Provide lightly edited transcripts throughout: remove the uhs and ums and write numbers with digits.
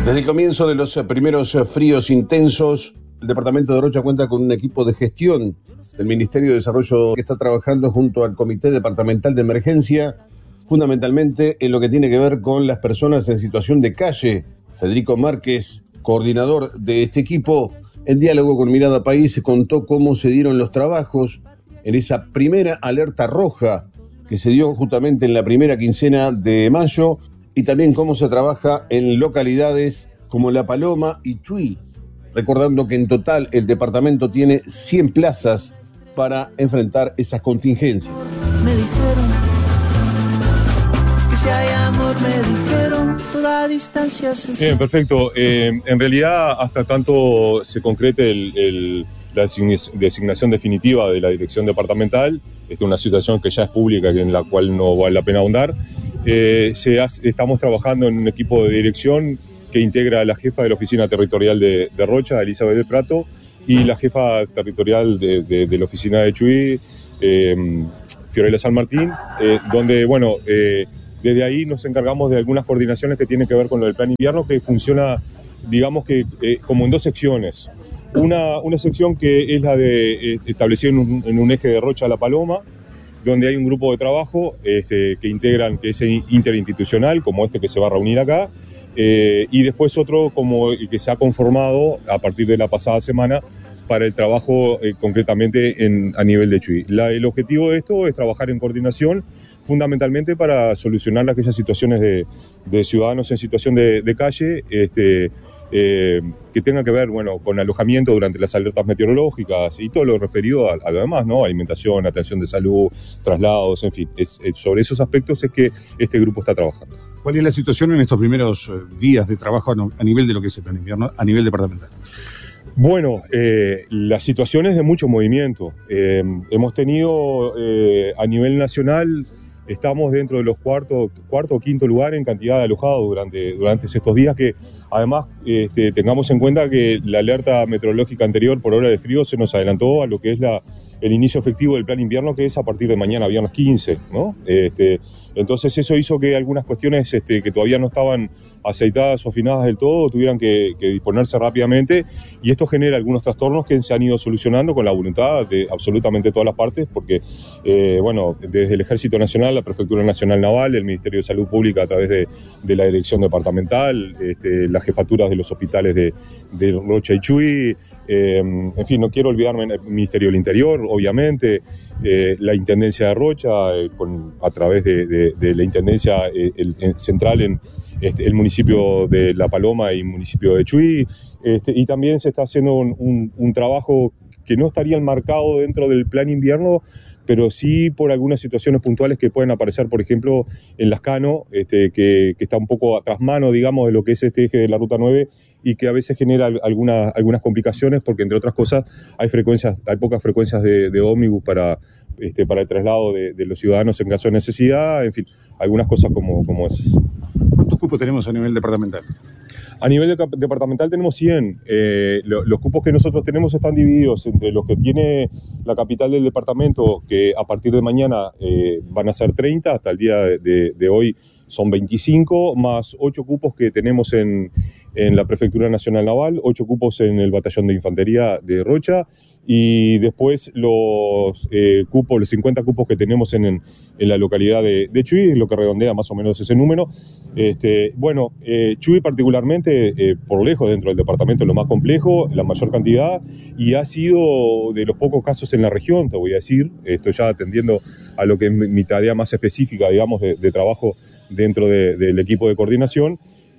Desde el comienzo de los primeros fríos intensos, el departamento de Rocha cuenta con un equipo de gestión del Ministerio de Desarrollo que está trabajando junto al Comité Departamental de Emergencia, fundamentalmente en lo que tiene que ver con las personas en situación de calle. Federico Márquez, coordinador de este equipo, en diálogo con Mirada País, contó cómo se dieron los trabajos en esa primera alerta roja que se dio justamente en la primera quincena de mayo, y también cómo se trabaja en localidades como La Paloma y Chuy, recordando que en total el departamento tiene 100 plazas para enfrentar esas contingencias. Me dijeron que si hay amor, me dijeron toda distancia se... Bien, perfecto. En realidad, hasta tanto se concrete la designación definitiva de la dirección departamental, esta es una situación que ya es pública, en la cual no vale la pena ahondar. Estamos trabajando en un equipo de dirección que integra a la jefa de la oficina territorial de Rocha, Elizabeth de Prato, y la jefa territorial de la oficina de Chuy, Fiorella San Martín, donde, bueno, desde ahí nos encargamos de algunas coordinaciones que tienen que ver con lo del plan invierno, que funciona, digamos que como en dos secciones. Una sección que es la de establecida en un eje de Rocha a La Paloma, donde hay un grupo de trabajo que integran, que es interinstitucional, como este que se va a reunir acá, y después otro como el que se ha conformado a partir de la pasada semana para el trabajo concretamente a nivel de Chuy. El objetivo de esto es trabajar en coordinación, fundamentalmente para solucionar aquellas situaciones de ciudadanos en situación de calle, que tengan que ver, bueno, con alojamiento durante las alertas meteorológicas y todo lo referido a lo demás, ¿no? Alimentación, atención de salud, traslados, en fin. Sobre esos aspectos es que este grupo está trabajando. ¿Cuál es la situación en estos primeros días de trabajo a nivel de lo que es el plan invierno, a nivel departamental? Bueno, la situación es de mucho movimiento. Hemos tenido a nivel nacional, estamos dentro de los cuarto o quinto lugar en cantidad de alojados durante estos días, que además tengamos en cuenta que la alerta meteorológica anterior por hora de frío se nos adelantó a lo que es el inicio efectivo del plan invierno, que es a partir de mañana, viernes 15, ¿no? Entonces eso hizo que algunas cuestiones que todavía no estaban aceitadas o afinadas del todo tuvieran que disponerse rápidamente, y esto genera algunos trastornos que se han ido solucionando con la voluntad de absolutamente todas las partes, porque bueno, desde el Ejército Nacional, la Prefectura Nacional Naval, el Ministerio de Salud Pública a través de la Dirección Departamental, las jefaturas de los hospitales de Rocha y Chuy, en fin, no quiero olvidarme del Ministerio del Interior, obviamente, la Intendencia de Rocha, a través de la Intendencia central en el municipio de La Paloma y municipio de Chuy, y también se está haciendo un trabajo que no estaría enmarcado dentro del plan invierno, pero sí por algunas situaciones puntuales que pueden aparecer, por ejemplo, en Lascano, que está un poco atrás mano, digamos, de lo que es este eje de la Ruta 9, y que a veces genera algunas complicaciones, porque entre otras cosas hay pocas frecuencias de ómnibus para el traslado de los ciudadanos en caso de necesidad, en fin, algunas cosas como esas. ¿Cuántos cupos tenemos a nivel departamental? A nivel departamental tenemos 100. Los cupos que nosotros tenemos están divididos entre los que tiene la capital del departamento, que a partir de mañana van a ser 30, hasta el día de hoy son 25, más 8 cupos que tenemos en la Prefectura Nacional Naval, 8 cupos en el Batallón de Infantería de Rocha, y después los 50 cupos que tenemos en la localidad de Chuy, lo que redondea más o menos ese número. Bueno, Chuy particularmente, por lejos dentro del departamento, lo más complejo, la mayor cantidad, y ha sido de los pocos casos en la región, te voy a decir, esto ya atendiendo a lo que es mi tarea más específica, digamos, de trabajo dentro del equipo de coordinación,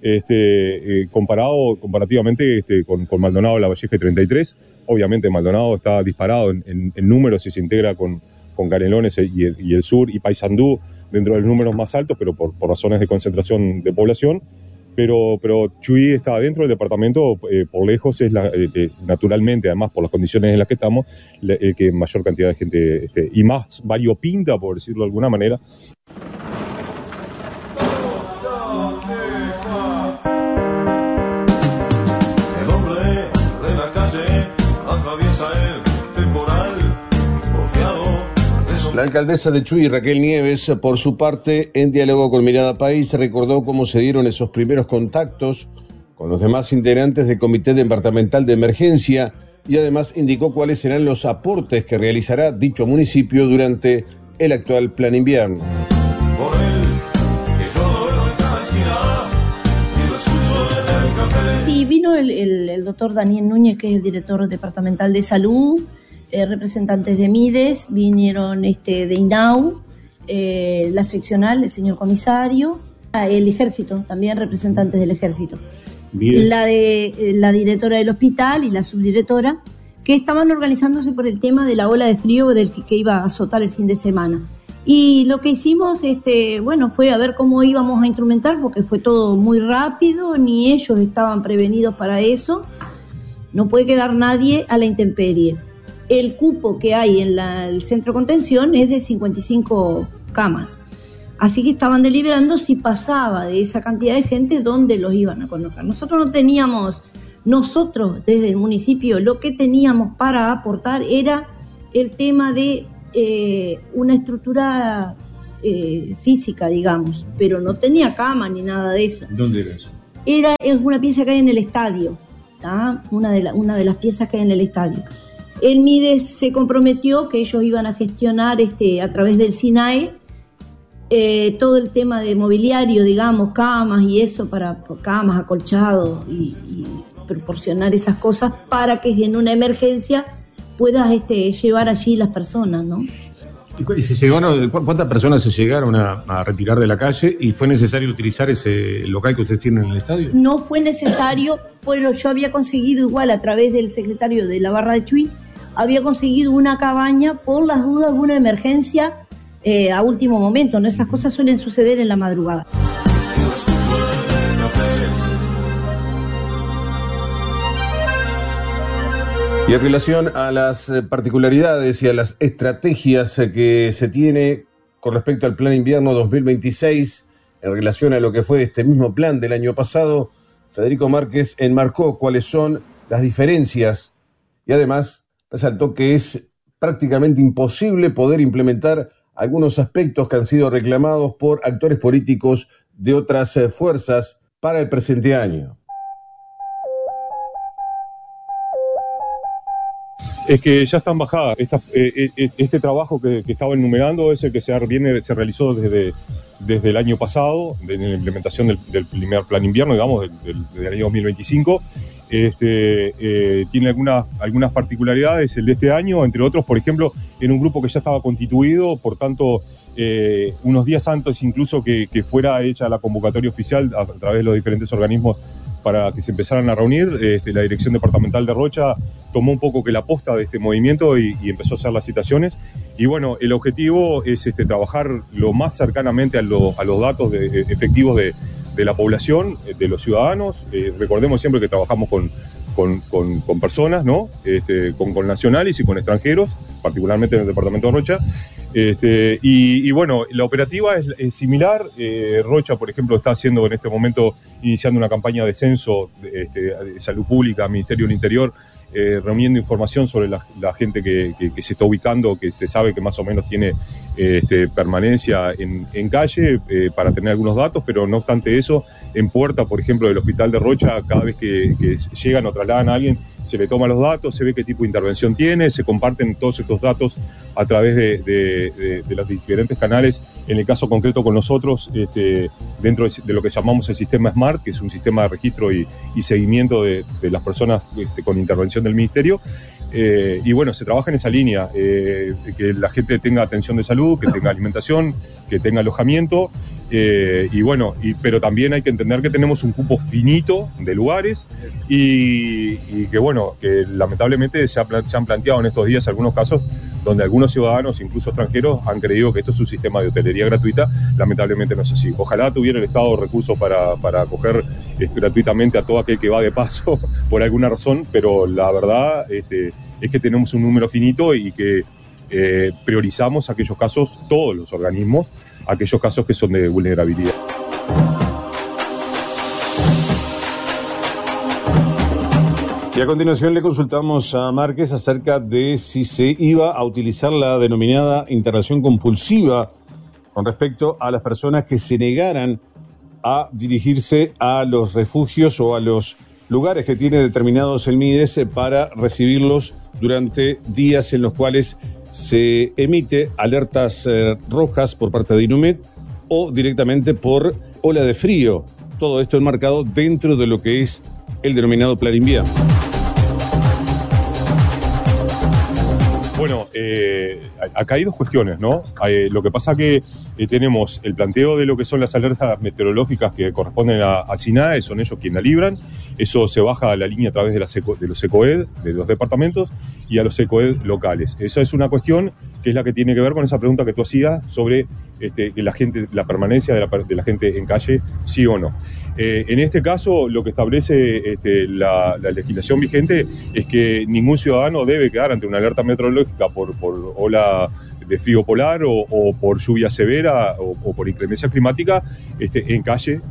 comparativamente con Maldonado La Valleja 33. Obviamente Maldonado está disparado en números y se integra con Canelones y el sur y Paysandú dentro de los números más altos, pero por razones de concentración de población. Pero Chuy está dentro del departamento, por lejos es naturalmente, además por las condiciones en las que estamos, el que mayor cantidad de gente y más variopinta, por decirlo de alguna manera. La alcaldesa de Chuy, Raquel Nieves, por su parte, en diálogo con Mirada País, recordó cómo se dieron esos primeros contactos con los demás integrantes del Comité Departamental de Emergencia y además indicó cuáles serán los aportes que realizará dicho municipio durante el actual Plan Invierno. Sí, vino el doctor Daniel Núñez, que es el director departamental de salud, representantes de MIDES, vinieron de INAU, la seccional, el señor comisario, el ejército, también representantes del ejército. Bien. La directora del hospital y la subdirectora, que estaban organizándose por el tema de la ola de frío que iba a azotar el fin de semana. Y lo que hicimos, fue a ver cómo íbamos a instrumentar, porque fue todo muy rápido, ni ellos estaban prevenidos para eso. No puede quedar nadie a la intemperie. El cupo que hay en el centro de contención es de 55 camas. Así que estaban deliberando si pasaba de esa cantidad de gente, dónde los iban a colocar. Nosotros desde el municipio, lo que teníamos para aportar era el tema de una estructura física, digamos, pero no tenía cama ni nada de eso. ¿Dónde era eso? Es una pieza que hay en el estadio, ¿tá? Una de las piezas que hay en el estadio. El MIDES se comprometió que ellos iban a gestionar a través del SINAE todo el tema de mobiliario, digamos, camas y eso, para camas, acolchados y proporcionar esas cosas para que en una emergencia puedas llevar allí las personas, ¿no? ¿Y cuántas personas se llegaron a retirar de la calle y fue necesario utilizar ese local que ustedes tienen en el estadio? No fue necesario, pero yo había conseguido igual a través del secretario de la Barra de Chuy, había conseguido una cabaña por las dudas de una emergencia a último momento, ¿no? Esas cosas suelen suceder en la madrugada. Y en relación a las particularidades y a las estrategias que se tiene con respecto al Plan Invierno 2026, en relación a lo que fue este mismo plan del año pasado, Federico Márquez enmarcó cuáles son las diferencias y además resaltó que es prácticamente imposible poder implementar algunos aspectos que han sido reclamados por actores políticos de otras fuerzas para el presente año. Es que ya están bajadas. Este trabajo que estaba enumerando es el que se realizó desde el año pasado, en la implementación del primer plan invierno, digamos, del año 2025. Tiene algunas particularidades el de este año, entre otros, por ejemplo, en un grupo que ya estaba constituido, por tanto, unos días antes incluso que fuera hecha la convocatoria oficial a través de los diferentes organismos para que se empezaran a reunir, la Dirección Departamental de Rocha tomó un poco que la posta de este movimiento y empezó a hacer las citaciones. Y bueno, el objetivo es trabajar lo más cercanamente a los datos efectivos de la población, de los ciudadanos. Recordemos siempre que trabajamos con personas, ¿no? Con nacionales y con extranjeros, particularmente en el departamento de Rocha. Y bueno, la operativa es similar. Rocha, por ejemplo, está haciendo en este momento, iniciando una campaña de censo de salud pública, Ministerio del Interior, reuniendo información sobre la gente que se está ubicando, que se sabe que más o menos tiene permanencia en calle, para tener algunos datos, pero no obstante eso, en puerta, por ejemplo, del hospital de Rocha, cada vez que llegan o trasladan a alguien, se le toman los datos, se ve qué tipo de intervención tiene, se comparten todos estos datos a través de los diferentes canales, en el caso concreto con nosotros, dentro de lo que llamamos el sistema SMART, que es un sistema de registro y seguimiento de las personas con intervención del Ministerio. Y bueno, se trabaja en esa línea, que la gente tenga atención de salud, que tenga alimentación, que tenga alojamiento, y bueno, pero también hay que entender que tenemos un cupo finito de lugares y que bueno, que lamentablemente se han planteado en estos días algunos casos donde algunos ciudadanos, incluso extranjeros, han creído que esto es un sistema de hotelería gratuita. Lamentablemente no es así. Ojalá tuviera el Estado recursos para acoger gratuitamente a todo aquel que va de paso por alguna razón, pero la verdad es que tenemos un número finito y que priorizamos aquellos casos, todos los organismos, aquellos casos que son de vulnerabilidad. Y a continuación le consultamos a Márquez acerca de si se iba a utilizar la denominada internación compulsiva con respecto a las personas que se negaran a dirigirse a los refugios o a los lugares que tiene determinados el MIDES para recibirlos durante días en los cuales se emite alertas rojas por parte de INUMED o directamente por ola de frío. Todo esto enmarcado dentro de lo que es el denominado Plan Invierno. Bueno, acá hay dos cuestiones, ¿no? Lo que pasa que tenemos el planteo de lo que son las alertas meteorológicas que corresponden a SINAE, son ellos quienes la libran. Eso se baja a la línea a través de los ECOED, de los departamentos, y a los ECOED locales. Esa es una cuestión que es la que tiene que ver con esa pregunta que tú hacías sobre la permanencia de la gente en calle, sí o no. En este caso, lo que establece la legislación vigente es que ningún ciudadano debe quedar ante una alerta meteorológica por ola de frío polar o por lluvia severa o por inclemencia climática en calle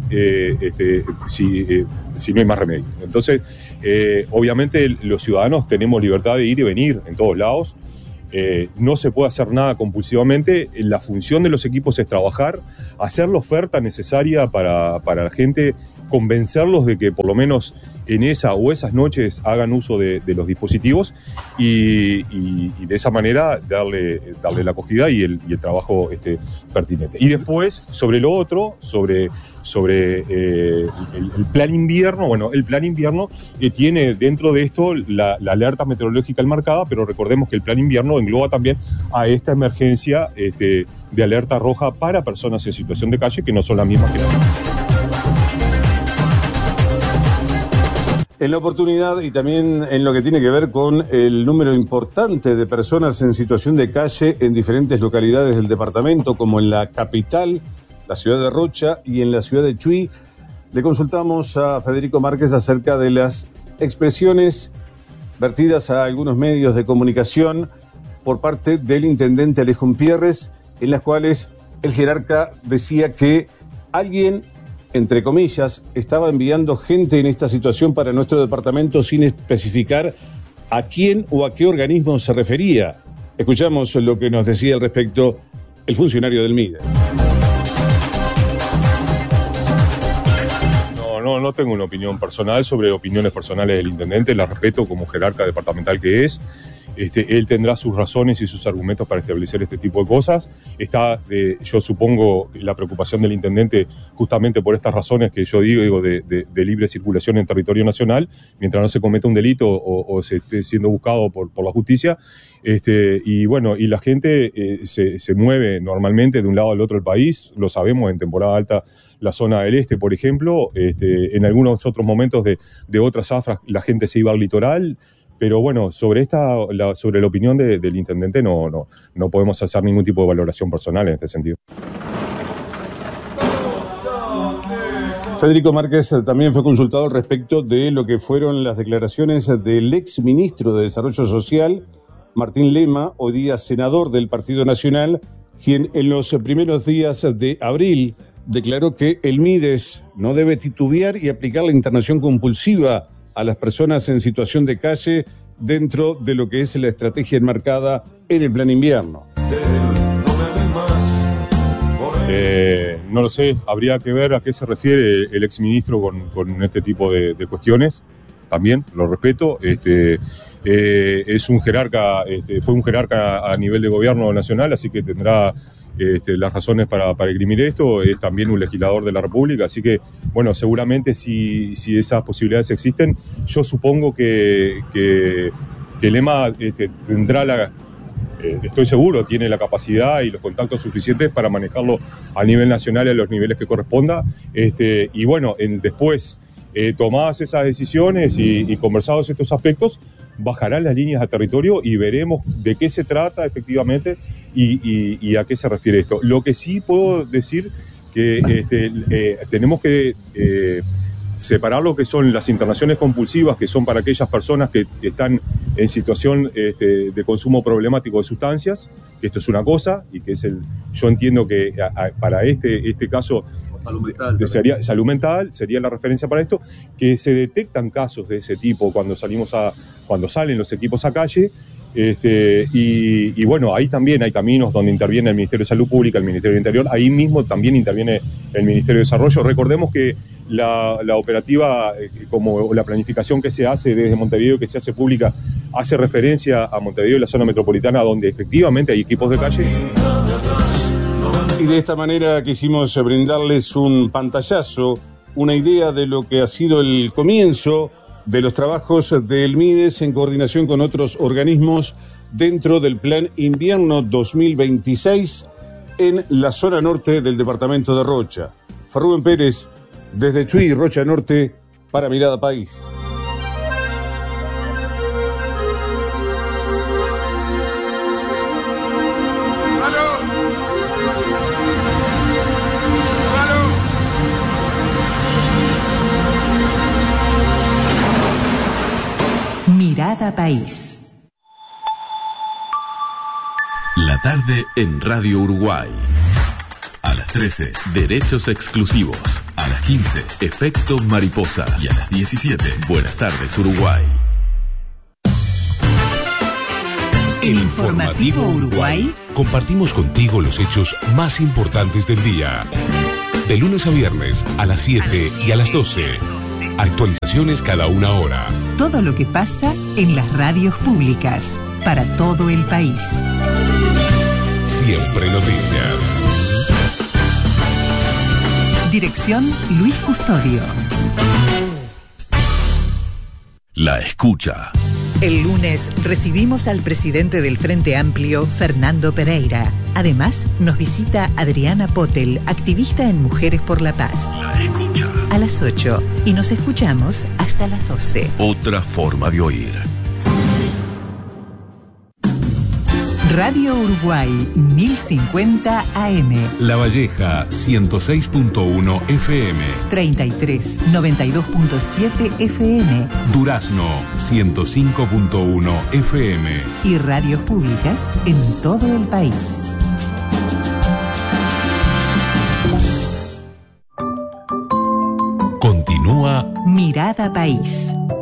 si no hay más remedio. Entonces, obviamente los ciudadanos tenemos libertad de ir y venir en todos lados. No se puede hacer nada compulsivamente. La función de los equipos es trabajar, hacer la oferta necesaria para la gente, convencerlos de que por lo menos en esa o esas noches hagan uso de los dispositivos y de esa manera darle la acogida y el trabajo pertinente. Y después, sobre lo otro, sobre el plan invierno, bueno, el plan invierno tiene dentro de esto la alerta meteorológica enmarcada, pero recordemos que el plan invierno engloba también a esta emergencia de alerta roja para personas en situación de calle, que no son las mismas que la misma. En la oportunidad y también en lo que tiene que ver con el número importante de personas en situación de calle en diferentes localidades del departamento, como en la capital, la ciudad de Rocha y en la ciudad de Chuy, le consultamos a Federico Márquez acerca de las expresiones vertidas a algunos medios de comunicación por parte del intendente Alejo Pierres, en las cuales el jerarca decía que alguien, entre comillas, estaba enviando gente en esta situación para nuestro departamento sin especificar a quién o a qué organismo se refería. Escuchamos lo que nos decía al respecto el funcionario del MIDES. No tengo una opinión personal sobre opiniones personales del intendente, la respeto como jerarca departamental que es. Él tendrá sus razones y sus argumentos para establecer este tipo de cosas. Yo supongo, la preocupación del intendente justamente por estas razones que yo digo de libre circulación en territorio nacional, mientras no se cometa un delito o se esté siendo buscado por la justicia. Y bueno, y la gente se mueve normalmente de un lado al otro del país, lo sabemos en temporada alta. La zona del este, por ejemplo, en algunos otros momentos de otras zafras la gente se iba al litoral. Pero bueno, sobre la opinión del intendente no podemos hacer ningún tipo de valoración personal en este sentido. Federico Márquez también fue consultado al respecto de lo que fueron las declaraciones del ex ministro de Desarrollo Social, Martín Lema, hoy día senador del Partido Nacional, quien en los primeros días de abril declaró que el MIDES no debe titubear y aplicar la internación compulsiva a las personas en situación de calle dentro de lo que es la estrategia enmarcada en el plan invierno. No lo sé, habría que ver a qué se refiere el exministro con este tipo de cuestiones. También lo respeto. Es un jerarca, fue un jerarca a nivel de gobierno nacional, así que tendrá las razones para esgrimir esto. Es también un legislador de la República, así que, bueno, seguramente si esas posibilidades existen, yo supongo que Lema tendrá estoy seguro, tiene la capacidad y los contactos suficientes para manejarlo a nivel nacional y a los niveles que corresponda. Y bueno, después, tomadas esas decisiones y conversados estos aspectos, bajarán las líneas a territorio y veremos de qué se trata efectivamente y a qué se refiere esto. Lo que sí puedo decir que tenemos que separar lo que son las internaciones compulsivas, que son para aquellas personas que están en situación de consumo problemático de sustancias, que esto es una cosa, y que yo entiendo que para este caso salud mental sería la referencia para esto, que se detectan casos de ese tipo cuando salen los equipos a calle, Y bueno, ahí también hay caminos donde interviene el Ministerio de Salud Pública, el Ministerio del Interior, ahí mismo también interviene el Ministerio de Desarrollo. Recordemos que la operativa, como la planificación que se hace desde Montevideo, que se hace pública, hace referencia a Montevideo y la zona metropolitana, donde efectivamente hay equipos de calle. Y de esta manera quisimos brindarles un pantallazo, una idea de lo que ha sido el comienzo de los trabajos del MIDES en coordinación con otros organismos dentro del Plan Invierno 2026 en la zona norte del departamento de Rocha. Rubén Pérez, desde Chuy, Rocha Norte, para Mirada País. Mirada País. La tarde en Radio Uruguay. A las 13, Derechos Exclusivos. A las 15, Efecto Mariposa. Y a las 17, Buenas tardes Uruguay. En Informativo Uruguay compartimos contigo los hechos más importantes del día. De lunes a viernes a las 7 y a las 12. Actualizaciones cada una hora. Todo lo que pasa en las radios públicas para todo el país. Siempre noticias. Dirección Luis Custodio. La escucha. El lunes recibimos al presidente del Frente Amplio, Fernando Pereira. Además, nos visita Adriana Potel, activista en Mujeres por la Paz. La escucha. A las 8 y nos escuchamos hasta las 12. Otra forma de oír. Radio Uruguay 1050 AM. La Valleja 106.1 FM. 33 92.7 FM. Durazno 105.1 FM. Y radios públicas en todo el país. Continúa Mirada País.